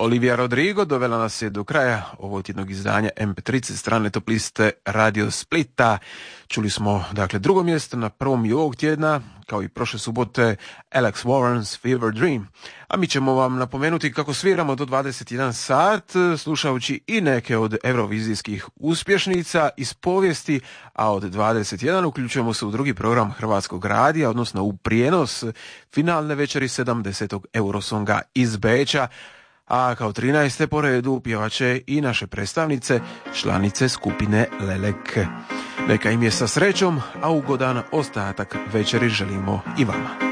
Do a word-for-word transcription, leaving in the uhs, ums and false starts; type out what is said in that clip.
Olivia Rodrigo dovela nas je do kraja ovog tjednog izdanja em pe tri strane top liste Radio Splita. Čuli smo dakle drugo mjesto, na prvom i ovog tjedna, kao i prošle subote, Alex Warren's Fever Dream. A mi ćemo vam napomenuti kako sviramo do dvadeset jedan sat, slušajući i neke od eurovizijskih uspješnica iz povijesti, a od dvadeset jedan uključujemo se u drugi program Hrvatskog radija, odnosno u prijenos finalne večeri sedamdesetog Eurosonga iz Beča. A kao trinaeste po redu pjevaće i naše predstavnice, članice skupine Lelek. Neka im je sa srećom, a ugodan ostatak večeri želimo i vama.